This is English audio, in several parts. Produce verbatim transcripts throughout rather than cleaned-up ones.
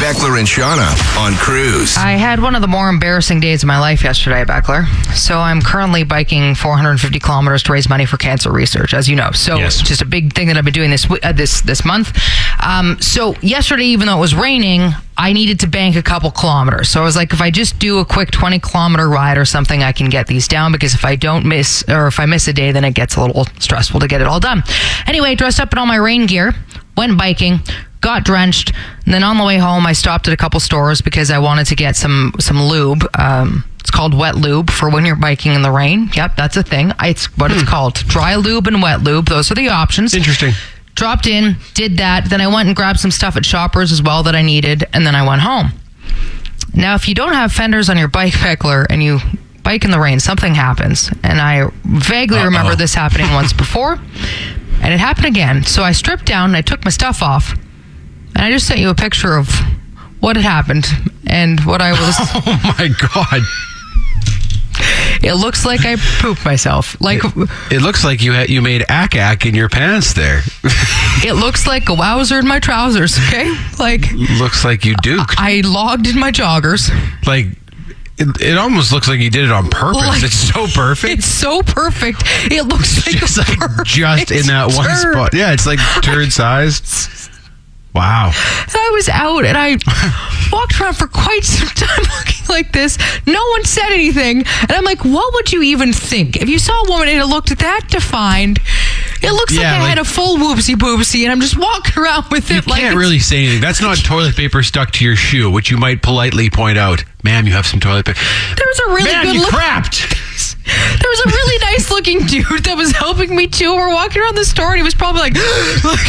Beckler and Shauna on Cruise. I had one of the more embarrassing days of my life yesterday, Beckler. So I'm currently biking four hundred fifty kilometers to raise money for cancer research, as you know. So Yes. just a big thing that I've been doing this uh, this this month. Um, so yesterday, even though it was raining, I needed to bank a couple kilometers. So I was like, if I just do a quick twenty kilometer ride or something, I can get these down, because if I don't miss, or if I miss a day, then it gets a little stressful to get it all done. Anyway, dressed up in all my rain gear, went biking, got drenched, and then on the way home, I stopped at a couple stores because I wanted to get some some lube. Um, it's called wet lube for when you're biking in the rain. Yep, that's a thing. It's what it's called. Dry lube and wet lube. Those are the options. Interesting. Dropped in, did that. Then I went and grabbed some stuff at Shoppers as well that I needed, and then I went home. Now, if you don't have fenders on your bike, Beckler, and you bike in the rain, something happens. And I vaguely Uh-oh. remember this happening once before, and it happened again. So I stripped down, and I took my stuff off, and I just sent you a picture of what had happened and what I was... Oh, my God. It looks like I pooped myself. Like It, it looks like you had, you made ack-ack in your pants there. it looks like a wowzer in my trousers, okay? Like... Looks like you duked. I logged in my joggers. Like, it, it almost looks like you did it on purpose. Like, it's so perfect. It's so perfect. It looks like just a like perfect just in that one turd. spot. Yeah, it's like turd sized. Wow. So I was out and I walked around for quite some time looking like this. No one said anything. And I'm like, what would you even think? If you saw a woman and it looked that defined, it looks Yeah, like I like- had a full whoopsie boopsie and I'm just walking around with You it like can't it's- really say anything. That's not toilet paper stuck to your shoe, which you might politely point out. Ma'am, you have some toilet paper. There was a really Man, good you look- crapped. There was a really nice looking dude that was helping me too. We're walking around the store and he was probably like, like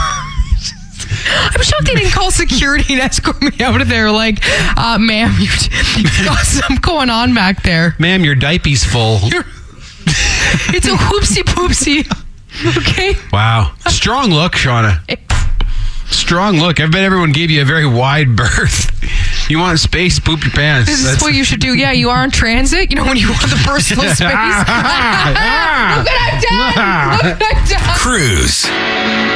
I'm shocked they didn't call security and escort me out of there. Like, uh, ma'am, you, you've got something going on back there. Ma'am, your diaper's full. You're, it's a whoopsie poopsie. Okay. Wow. Strong look, Shauna. Strong look. I bet everyone gave you a very wide berth. You want space, poop your pants. This is That's- what you should do. Yeah, you are in transit. You know, when you want the personal space. Look what I've done. Look what I've done. Cruise.